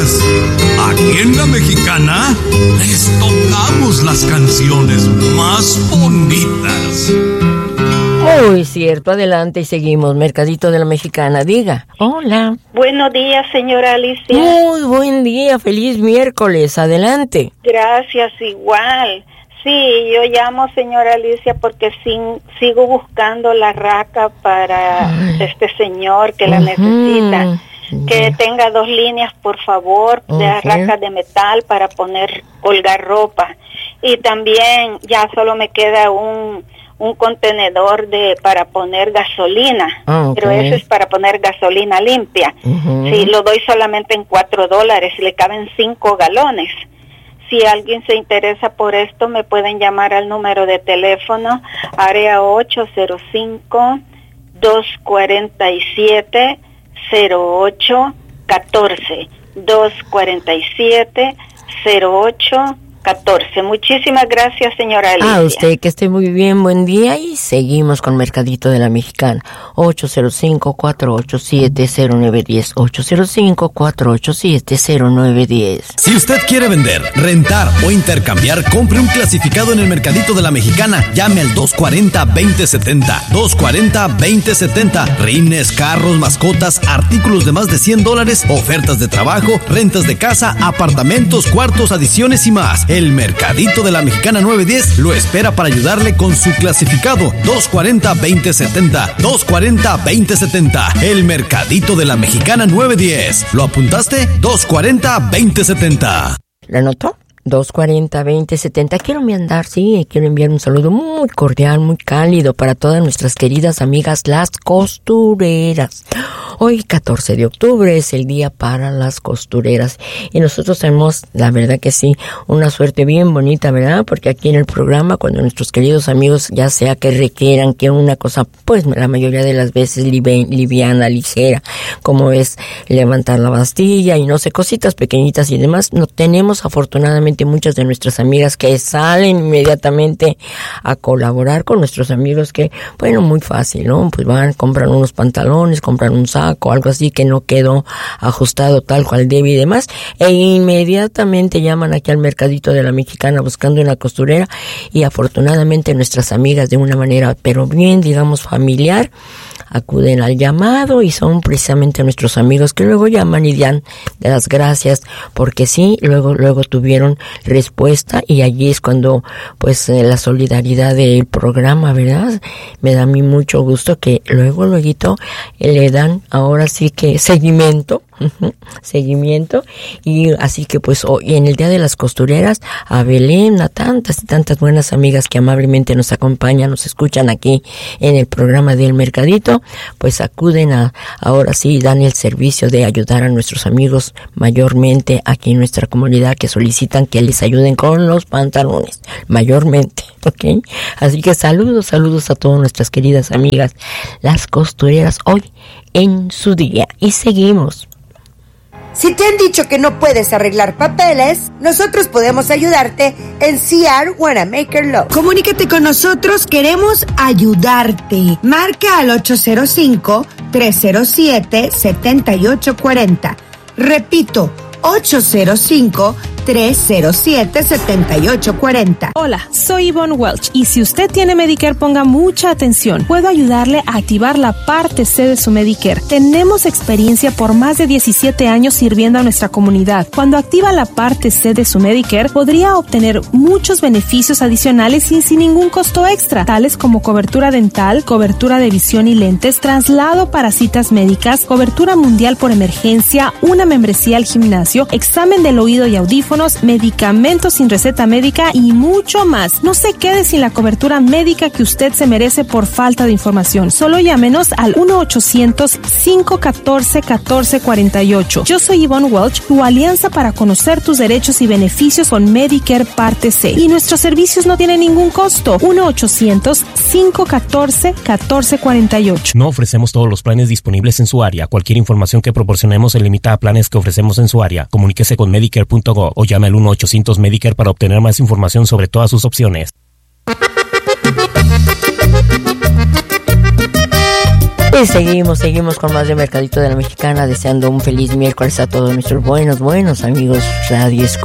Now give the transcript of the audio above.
Aquí en La Mexicana les tocamos las canciones más bonitas. Muy cierto, adelante y seguimos. Mercadito de La Mexicana, diga. Hola. Buenos días, señora Alicia. Muy buen día, feliz miércoles, adelante. Gracias, igual. Sí, yo llamo, señora Alicia, porque sigo buscando la raca para este señor que la necesita. Que tenga 2 líneas, por favor, de raca de metal para colgar ropa. Y también ya solo me queda un contenedor para poner gasolina, pero eso es para poner gasolina limpia. Sí, lo doy solamente en $4, le caben 5 galones. Si alguien se interesa por esto, me pueden llamar al número de teléfono, área 805-247-0814, 247-0814. Muchísimas gracias, señora Alicia. A usted, que esté muy bien, buen día, y seguimos con Mercadito de La Mexicana. 805-487-0910, 805-487-0910. Si usted quiere vender, rentar o intercambiar, compre un clasificado en el Mercadito de La Mexicana. Llame al 240-2070, 240-2070. Rines, carros, mascotas, artículos de más de $100, ofertas de trabajo, rentas de casa, apartamentos, cuartos, adiciones y más. El Mercadito de La Mexicana 910 lo espera para ayudarle con su clasificado. 240-2070, 240-2070. El Mercadito de La Mexicana 910. ¿Lo apuntaste? 240-2070. ¿La anotó? 240-2070. Quiero enviar un saludo muy cordial, muy cálido para todas nuestras queridas amigas las costureras. Hoy, 14 de octubre, es el día para las costureras. Y nosotros tenemos, la verdad que sí, una suerte bien bonita, ¿verdad? Porque aquí en el programa, cuando nuestros queridos amigos, ya sea que requieran que una cosa, pues la mayoría de las veces liviana, ligera, como es levantar la bastilla y no sé, cositas pequeñitas y demás, no tenemos afortunadamente muchas de nuestras amigas que salen inmediatamente a colaborar con nuestros amigos que, bueno, muy fácil, ¿no? Pues van, compran unos pantalones, compran un saco, algo así que no quedó ajustado tal cual debe y demás, e inmediatamente llaman aquí al Mercadito de La Mexicana buscando una costurera, y afortunadamente nuestras amigas, de una manera, pero bien, digamos, familiar, acuden al llamado, y son precisamente nuestros amigos que luego llaman y dan las gracias porque sí, luego tuvieron respuesta, y allí es cuando pues la solidaridad del programa, ¿verdad? Me da a mí mucho gusto que luego le dan ahora sí que seguimiento, y así que pues hoy en el Día de las Costureras, a Belén, a tantas y tantas buenas amigas que amablemente nos acompañan, nos escuchan aquí en el programa del Mercadito, pues acuden ahora sí, dan el servicio de ayudar a nuestros amigos mayormente aquí en nuestra comunidad, que solicitan que les ayuden con los pantalones, mayormente, ¿ok? Así que saludos a todas nuestras queridas amigas las costureras hoy en su día, y seguimos. Si te han dicho que no puedes arreglar papeles, nosotros podemos ayudarte en CR Wanamaker Law. Comunícate con nosotros, queremos ayudarte. Marca al 805-307-7840. Repito, 805-307-7840. Hola, soy Yvonne Welch, y si usted tiene Medicare, ponga mucha atención. Puedo ayudarle a activar la parte C de su Medicare. Tenemos experiencia por más de 17 años sirviendo a nuestra comunidad. Cuando activa la parte C de su Medicare, podría obtener muchos beneficios adicionales y sin ningún costo extra, tales como cobertura dental, cobertura de visión y lentes, traslado para citas médicas, cobertura mundial por emergencia, una membresía al gimnasio, examen del oído y audífonos, medicamentos sin receta médica y mucho más. No se quede sin la cobertura médica que usted se merece por falta de información. Solo llámenos al 1-800-514-1448. Yo soy Yvonne Welch, tu alianza para conocer tus derechos y beneficios con Medicare Parte C. Y nuestros servicios no tienen ningún costo. 1-800-514-1448. No ofrecemos todos los planes disponibles en su área. Cualquier información que proporcionemos se limita a planes que ofrecemos en su área. Comuníquese con Medicare.gov o llame al 1-800-Medicare para obtener más información sobre todas sus opciones. Y seguimos con más de Mercadito de la Mexicana, deseando un feliz miércoles a todos nuestros buenos amigos radio